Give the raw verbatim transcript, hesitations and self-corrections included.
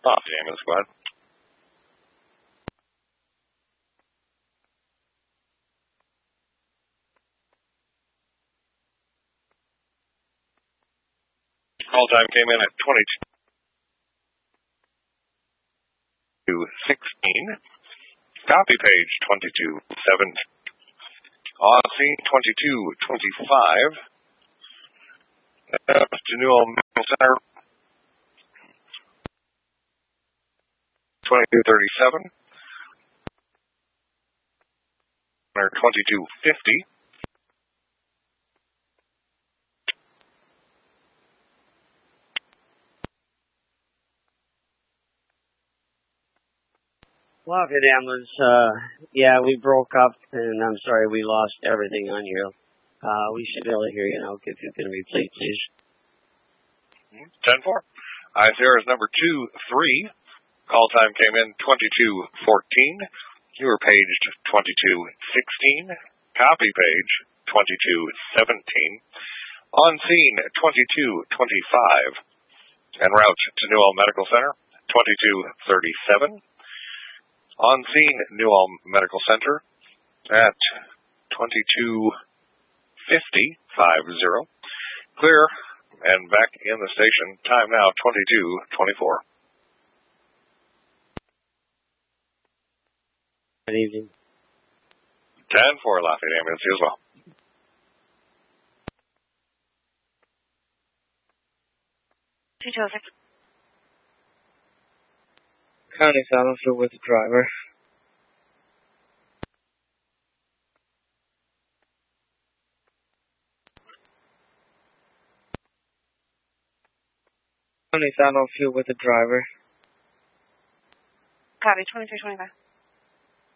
Lafayette Ambulance, go ahead. Call time came in at twenty-two sixteen. Copy page twenty-two seven. On scene twenty-two twenty-five. Uh, to Newell Medical Center. twenty-two thirty-seven. Or twenty-two fifty. Lafayette Ambulance, uh, yeah, we broke up, and I'm sorry we lost everything on you. Uh, we should be able to hear you now if you can repeat, please. ten four. I C R is number two three. Call time came in twenty-two fourteen. You were paged twenty-two sixteen. Copy page twenty-two seventeen. On scene twenty-two twenty-five. En route to Newell Medical Center twenty-two thirty-seven. On scene, Newell Medical Center at twenty-two fifty, five zero. Clear and back in the station. Time now twenty-two twenty-four. Good evening. ten four, Lafayette Ambulance as well. two two oh six. County Battlefield with the driver. County Battlefield with the driver. Copy, twenty-three twenty-five.